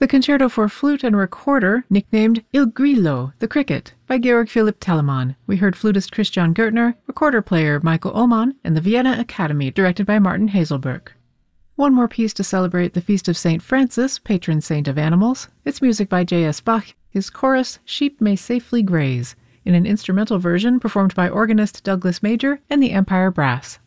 The Concerto for Flute and Recorder, nicknamed Il Grillo, the Cricket, by Georg Philipp Telemann. We heard flutist Christian Gertner, recorder player Michael Oman, and the Vienna Academy, directed by Martin Haselberg. One more piece to celebrate the feast of St. Francis, patron saint of animals. It's music by J.S. Bach, his chorus, Sheep May Safely Graze, in an instrumental version performed by organist Douglas Major and the Empire Brass.